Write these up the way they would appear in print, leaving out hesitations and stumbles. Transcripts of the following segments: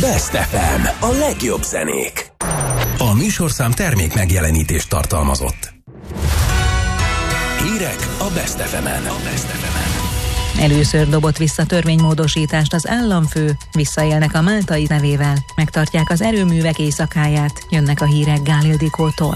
Best FM, a legjobb zenék. A műsorszám termék megjelenítést tartalmazott. Hírek a Best FM-en. Először dobott vissza törvénymódosítást az államfő, visszaélnek a máltai nevével, megtartják az erőművek éjszakáját, jönnek a hírek Gál Ildikótól.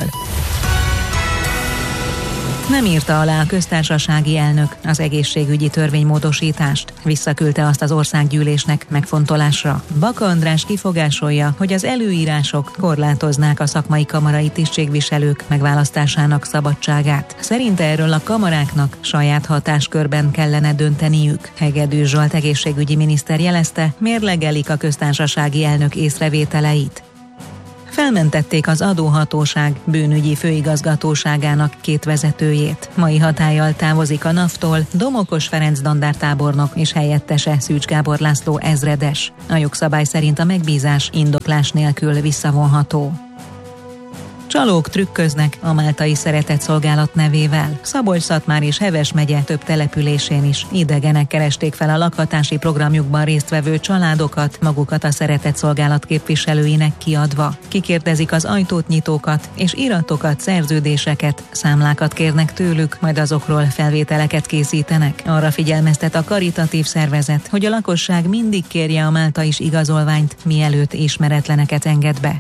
Nem írta alá a köztársasági elnök az egészségügyi törvénymódosítást, visszaküldte azt az országgyűlésnek megfontolásra. Baka András kifogásolja, hogy az előírások korlátoznák a szakmai kamarai tisztségviselők megválasztásának szabadságát. Szerinte erről a kamaráknak saját hatáskörben kellene dönteniük. Hegedűs Zsolt egészségügyi miniszter jelezte, mérlegelik a köztársasági elnök észrevételeit. Felmentették az adóhatóság bűnügyi főigazgatóságának 2 vezetőjét. Mai hatállyal távozik a NAV-tól Domokos Ferenc dandártábornok és helyettese Szűcs Gábor László ezredes. A jogszabály szerint a megbízás indoklás nélkül visszavonható. Csalók trükköznek a máltai szeretetszolgálat nevével. Szabolcs-Szatmár és Heves megye több településén is idegenek keresték fel a lakhatási programjukban résztvevő családokat, magukat a szeretetszolgálat képviselőinek kiadva. Kikérdezik az ajtót-nyitókat, és iratokat, szerződéseket, számlákat kérnek tőlük, majd azokról felvételeket készítenek. Arra figyelmeztet a karitatív szervezet, hogy a lakosság mindig kérje a máltais igazolványt, mielőtt ismeretleneket enged be.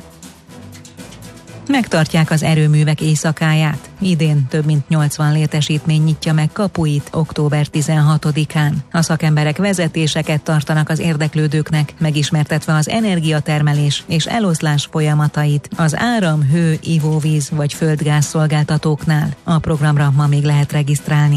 Megtartják az erőművek éjszakáját. Idén több mint 80 létesítmény nyitja meg kapuit október 16-án. A szakemberek vezetéseket tartanak az érdeklődőknek, megismertetve az energiatermelés és eloszlás folyamatait az áram, hő, ivóvíz vagy földgáz szolgáltatóknál. A programra ma még lehet regisztrálni.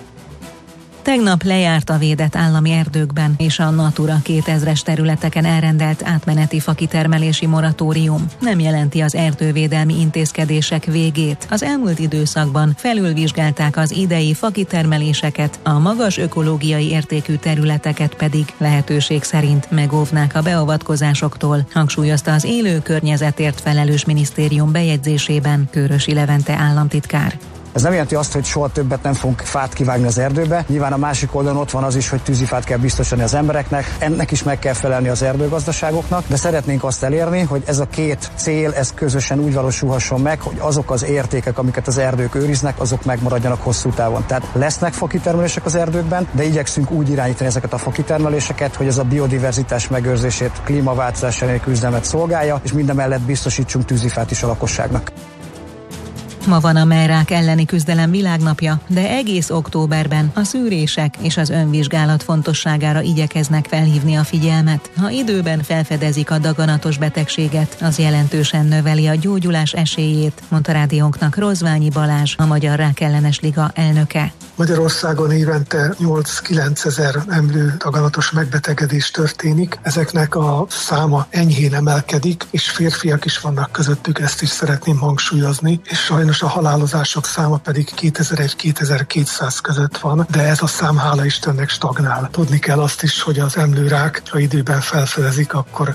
Tegnap lejárt a védett állami erdőkben és a Natura 2000-es területeken elrendelt átmeneti fakitermelési moratórium. Nem jelenti az erdővédelmi intézkedések végét. Az elmúlt időszakban felülvizsgálták az idei fakitermeléseket, a magas ökológiai értékű területeket pedig lehetőség szerint megóvnák a beavatkozásoktól, hangsúlyozta az élő környezetért felelős minisztérium bejegyzésében Kőrösi Levente államtitkár. Ez nem jelenti azt, hogy soha többet nem fogunk fát kivágni az erdőbe. Nyilván a másik oldalon ott van az is, hogy tűzifát kell biztosítani az embereknek, ennek is meg kell felelni az erdőgazdaságoknak, de szeretnénk azt elérni, hogy ez a 2 cél, ez közösen úgy valósulhasson meg, hogy azok az értékek, amiket az erdők őriznek, azok megmaradjanak hosszú távon. Tehát lesznek fakitermelések az erdőkben, de igyekszünk úgy irányítani ezeket a fakitermeléseket, hogy ez a biodiverzitás megőrzését, klímaváltozás elleni küzdelmet szolgálja, és mindemellett biztosítsunk tűzifát is a lakosságnak. Ma van a mellrák elleni küzdelem világnapja, de egész októberben a szűrések és az önvizsgálat fontosságára igyekeznek felhívni a figyelmet. Ha időben felfedezik a daganatos betegséget, az jelentősen növeli a gyógyulás esélyét, mondta rádiónknak Rozványi Balázs, a Magyar Rákellenes Liga elnöke. Magyarországon évente 8-9 ezer emlő daganatos megbetegedés történik. Ezeknek a száma enyhén emelkedik, és férfiak is vannak közöttük, ezt is szeretném hangsúlyozni, és sajnos a halálozások száma pedig 2001-2200 között van, de ez a szám hála Istennek stagnál. Tudni kell azt is, hogy az emlőrák, ha időben felfedezik, akkor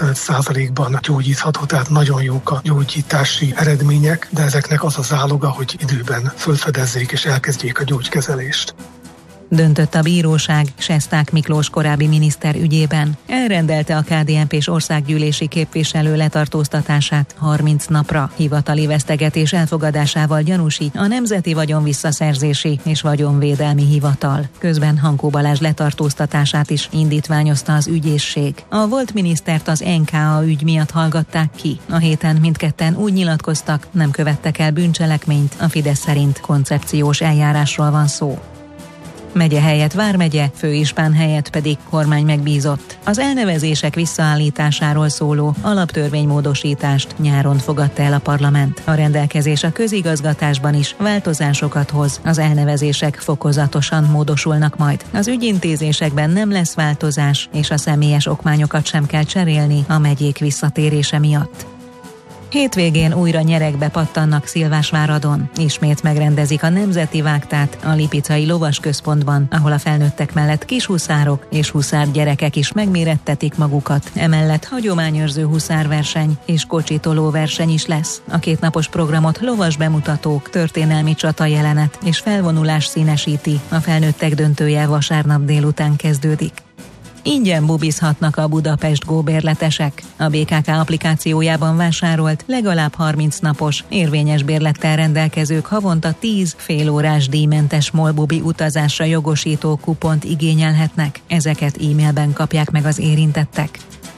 95%-ban gyógyítható, tehát nagyon jók a gyógyítási eredmények, de ezeknek az a záloga, hogy időben felfedezzék és elkezdjék a gyógykezelést. Döntött a bíróság Sesták Miklós korábbi miniszter ügyében. Elrendelte a KDNP-s országgyűlési képviselő letartóztatását 30 napra. Hivatali vesztegetés elfogadásával gyanúsít a Nemzeti Vagyonvisszaszerzési és Vagyonvédelmi Hivatal. Közben Hankó Balázs letartóztatását is indítványozta az ügyészség. A volt minisztert az NKA ügy miatt hallgatták ki. A héten mindketten úgy nyilatkoztak, nem követtek el bűncselekményt, a Fidesz szerint koncepciós eljárásról van szó. Megye helyett vármegye, főispán helyett pedig kormány megbízott. Az elnevezések visszaállításáról szóló alaptörvénymódosítást nyáron fogadta el a parlament. A rendelkezés a közigazgatásban is változásokat hoz. Az elnevezések fokozatosan módosulnak majd. Az ügyintézésekben nem lesz változás, és a személyes okmányokat sem kell cserélni a megyék visszatérése miatt. Hétvégén újra nyeregbe pattannak Szilvásváradon. Ismét megrendezik a Nemzeti Vágtát a Lipicai Lovasközpontban, ahol a felnőttek mellett kishuszárok és huszárgyerekek is megmérettetik magukat. Emellett hagyományőrző huszárverseny és kocsitolóverseny is lesz. A 2 napos programot lovas bemutatók, történelmi csatajelenet és felvonulás színesíti. A felnőttek döntője vasárnap délután kezdődik. Ingyen bubizhatnak a Budapest Go bérletesek. A BKK applikációjában vásárolt, legalább 30 napos, érvényes bérlettel rendelkezők havonta 10 félórás díjmentes MOL-bubi utazásra jogosító kupont igényelhetnek. Ezeket e-mailben kapják meg az érintettek.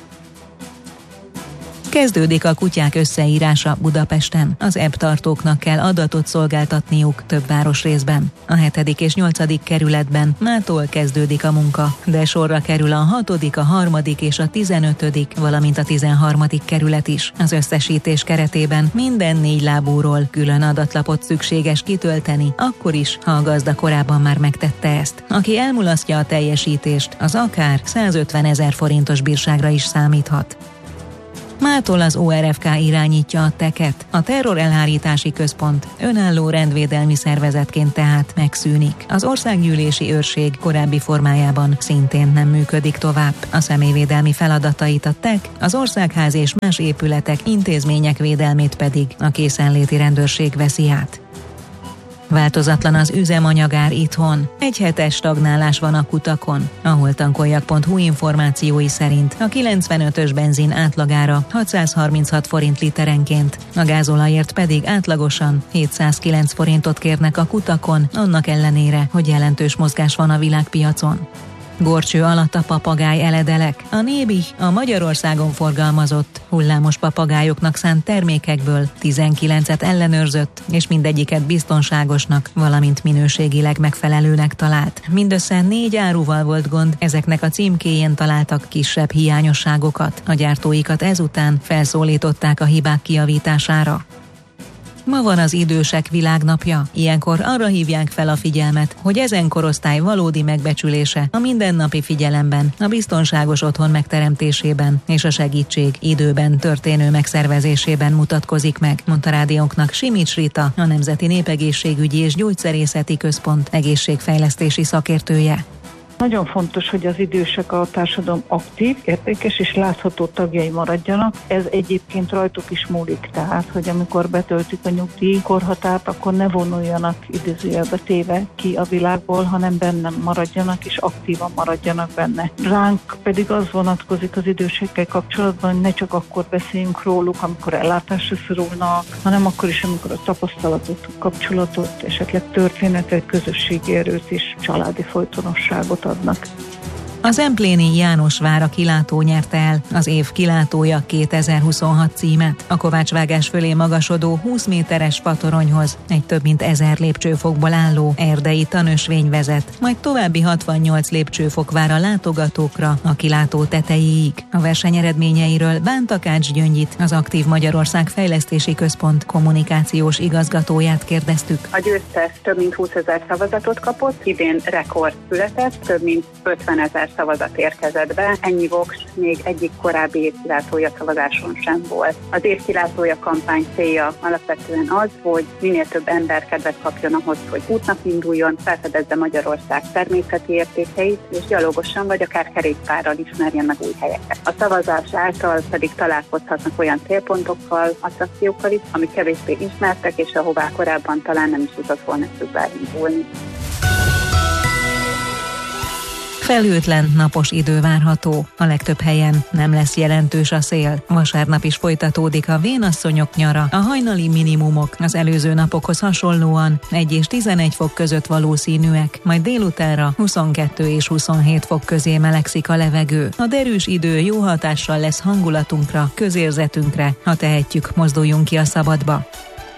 Kezdődik a kutyák összeírása Budapesten. Az app-tartóknak kell adatot szolgáltatniuk több városrészben. A 7. és 8. kerületben mától kezdődik a munka, de sorra kerül a 6., a 3. és a 15., valamint a 13. kerület is. Az összesítés keretében minden 4 lábúról külön adatlapot szükséges kitölteni, akkor is, ha a gazda korábban már megtette ezt. Aki elmulasztja a teljesítést, az akár 150 000 forintos bírságra is számíthat. Mától az ORFK irányítja a TEK-et, a terrorelhárítási központ önálló rendvédelmi szervezetként tehát megszűnik. Az országgyűlési őrség korábbi formájában szintén nem működik tovább. A személyvédelmi feladatait a TEK, az országház és más épületek, intézmények védelmét pedig a készenléti rendőrség veszi át. Változatlan az üzemanyagár itthon. Egy hetes stagnálás van a kutakon. A holtankoljak.hu információi szerint a 95-ös benzin átlagára 636 forint literenként, a gázolajért pedig átlagosan 709 forintot kérnek a kutakon, annak ellenére, hogy jelentős mozgás van a világpiacon. Górcső alatt a papagáj eledelek. A Nébi a Magyarországon forgalmazott hullámos papagájoknak szánt termékekből 19-et ellenőrzött, és mindegyiket biztonságosnak, valamint minőségileg megfelelőnek talált. Mindössze 4 áruval volt gond, ezeknek a címkéjén találtak kisebb hiányosságokat. A gyártóikat ezután felszólították a hibák kijavítására. Ma van az idősek világnapja. Ilyenkor arra hívják fel a figyelmet, hogy ezen korosztály valódi megbecsülése a mindennapi figyelemben, a biztonságos otthon megteremtésében és a segítség időben történő megszervezésében mutatkozik meg, mondta rádiónknak Simics Rita, a Nemzeti Népegészségügyi és Gyógyszerészeti Központ egészségfejlesztési szakértője. Nagyon fontos, hogy az idősek a társadalom aktív, értékes és látható tagjai maradjanak. Ez egyébként rajtuk is múlik, tehát, hogy amikor betöltik a nyugdíjkorhatárt, akkor ne vonuljanak idézőjelbe téve ki a világból, hanem benne maradjanak és aktívan maradjanak benne. Ránk pedig az vonatkozik az idősekkel kapcsolatban, hogy ne csak akkor beszéljünk róluk, amikor ellátásra szorulnak, hanem akkor is, amikor a tapasztalatot, kapcsolatot, esetleg történetet, közösségi erőt és családi folytonosságot adnak. Az Empléni Jánosvára kilátó nyerte el az év kilátója 2026 címet. A kovácsvágás fölé magasodó 20 méteres fatoronyhoz egy több mint 1000 lépcsőfokból álló erdei tanösvény vezet, majd további 68 lépcsőfok vár a látogatókra a kilátó tetejéig. A verseny eredményeiről Bántakács Gyöngyit, az Aktív Magyarország Fejlesztési Központ kommunikációs igazgatóját kérdeztük. A győztes több mint 20 000 szavazatot kapott, idén rekord született, több mint 50 000 szavazat érkezett be. Ennyi voks még egyik korábbi évkilátója szavazáson sem volt. Az évkilátója kampány célja alapvetően az, hogy minél több ember kedvet kapjon ahhoz, hogy útnak induljon, felfedezze Magyarország természeti értékeit, és gyalogosan vagy akár kerékpárral ismerjen meg új helyeket. A szavazás által pedig találkozhatnak olyan célpontokkal, attrakciókkal is, amik kevésbé ismertek, és ahová korábban talán nem is tudott volna elindulni. Felhőtlen, napos idő várható. A legtöbb helyen nem lesz jelentős a szél. Vasárnap is folytatódik a vénasszonyok nyara. A hajnali minimumok az előző napokhoz hasonlóan 1 és 11 fok között valószínűek, majd délutánra 22 és 27 fok közé melegszik a levegő. A derűs idő jó hatással lesz hangulatunkra, közérzetünkre, ha tehetjük, mozduljunk ki a szabadba.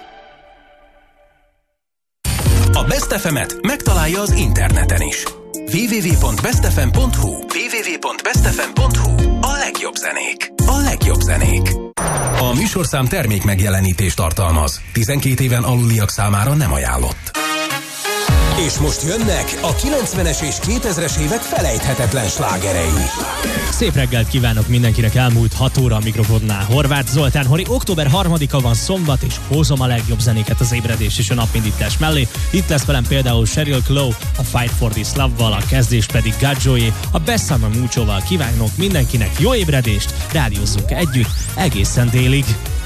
A Best FM-et megtalálja az interneten is. www.bestfm.hu A legjobb zenék. A legjobb zenék. A műsorszám termék megjelenítést tartalmaz. 12 éven aluliak számára nem ajánlott. És most jönnek a 90-es és 2000-es évek felejthetetlen slágerei. Szép reggelt kívánok mindenkinek, elmúlt 6 óra a mikrofonnál. Horváth Zoltán Hori, október 3-a van szombat, és hozom a legjobb zenéket az ébredés és a napindítás mellé. Itt lesz velem például Sheryl Crow, a Fight for This Love-val, a kezdés pedig Gaggioé, a Bessama Mucho-val. Kívánok mindenkinek jó ébredést, rádiózzunk együtt egészen délig.